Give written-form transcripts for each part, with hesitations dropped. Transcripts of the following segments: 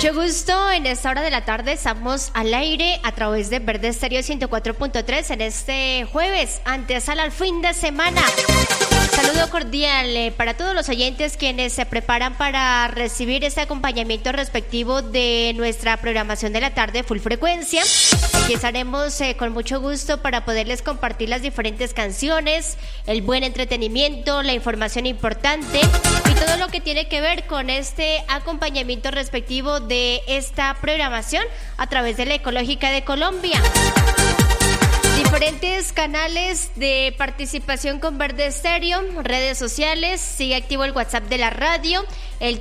Mucho gusto, en esta hora de la tarde estamos al aire a través de Verde Estéreo 104.3 en este jueves, antesala al fin de semana. Saludo cordial para todos los oyentes quienes se preparan para recibir este acompañamiento respectivo de nuestra programación de la tarde Full Frecuencia. Aquí estaremos con mucho gusto para poderles compartir las diferentes canciones, el buen entretenimiento, la información importante y todo lo que tiene que ver con este acompañamiento respectivo de esta programación a través de la Ecológica de Colombia. Diferentes canales de participación con Verde Estéreo, redes sociales, sigue activo el WhatsApp de la radio, el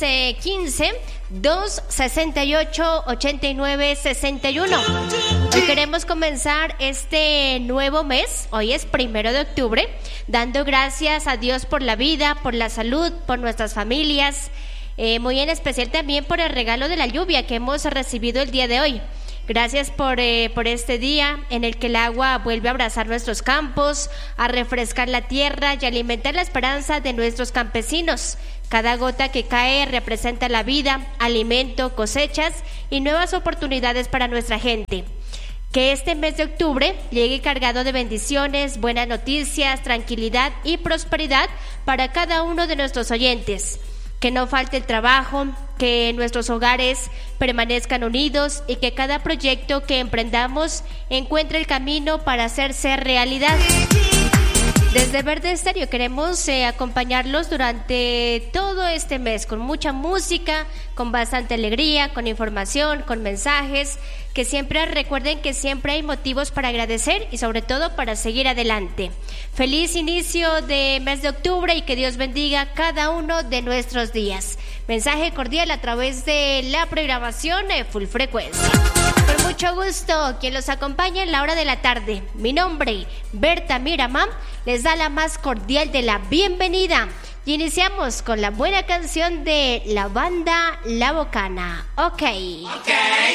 315-268-8961. Hoy queremos comenzar este nuevo mes, hoy es 1 de octubre, dando gracias a Dios por la vida, por la salud, por nuestras familias, muy en especial también por el regalo de la lluvia que hemos recibido el día de hoy. Gracias por este día en el que el agua vuelve a abrazar nuestros campos, a refrescar la tierra y alimentar la esperanza de nuestros campesinos. Cada gota que cae representa la vida, alimento, cosechas y nuevas oportunidades para nuestra gente. Que este mes de octubre llegue cargado de bendiciones, buenas noticias, tranquilidad y prosperidad para cada uno de nuestros oyentes. Que no falte el trabajo, que nuestros hogares permanezcan unidos y que cada proyecto que emprendamos encuentre el camino para hacerse realidad. Desde Verde Estéreo queremos acompañarlos durante todo este mes con mucha música, con bastante alegría, con información, con mensajes, que siempre recuerden que siempre hay motivos para agradecer y sobre todo para seguir adelante. Feliz inicio de mes de octubre y que Dios bendiga cada uno de nuestros días. Mensaje cordial a través de la programación Full Frecuencia. Con mucho gusto, quien los acompaña en la hora de la tarde. Mi nombre, Berta Miramán, les da la más cordial de la bienvenida. Y iniciamos con la buena canción de la banda La Bocana. Ok.